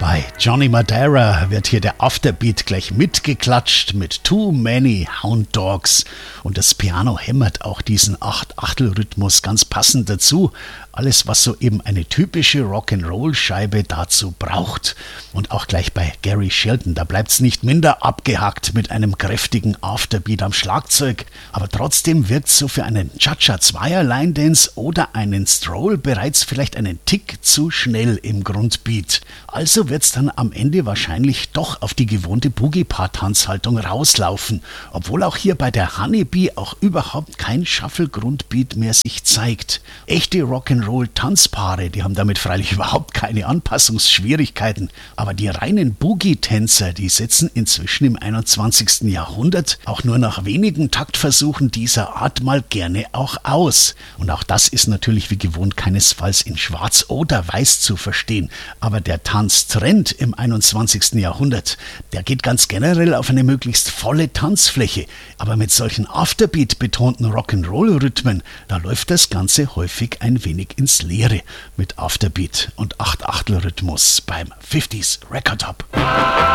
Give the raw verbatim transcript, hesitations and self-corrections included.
Bei Johnny Madeira wird hier der Afterbeat gleich mitgeklatscht mit Too Many Hound Dogs und das Piano hämmert auch diesen Acht-Achtel-Rhythmus ganz passend dazu. Alles, was so eben eine typische Rock'n'Roll-Scheibe dazu braucht. Und auch gleich bei Gary Shilton, da bleibt's nicht minder abgehackt mit einem kräftigen Afterbeat am Schlagzeug. Aber trotzdem wirkt's so für einen Cha-Cha-Zweier-Line-Dance oder einen Stroll bereits vielleicht einen Tick zu schnell im Grundbeat. Also wird's dann am Ende wahrscheinlich doch auf die gewohnte Boogie-Part-Tanzhaltung rauslaufen. Obwohl auch hier bei der Honeybee auch überhaupt kein Shuffle-Grundbeat mehr sich zeigt. Echte Rock'n'Roll Tanzpaare, die haben damit freilich überhaupt keine Anpassungsschwierigkeiten. Aber die reinen Boogie-Tänzer, die setzen inzwischen im einundzwanzigsten Jahrhundert auch nur nach wenigen Taktversuchen dieser Art mal gerne auch aus. Und auch das ist natürlich wie gewohnt keinesfalls in Schwarz oder Weiß zu verstehen. Aber der Tanztrend im einundzwanzigsten Jahrhundert, der geht ganz generell auf eine möglichst volle Tanzfläche. Aber mit solchen Afterbeat-betonten Rock'n'Roll-Rhythmen, da läuft das Ganze häufig ein wenig ins Leere mit Afterbeat und Acht-Achtel-Rhythmus beim fünfziger Record Hop.